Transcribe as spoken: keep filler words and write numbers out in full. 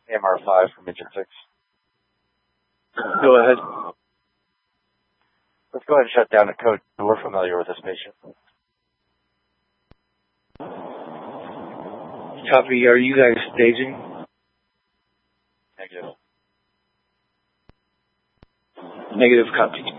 A M R five from Engine six. Go ahead. Let's go ahead and shut down the code. We're familiar with this patient. Copy. Are you guys staging? Negative. Negative copy.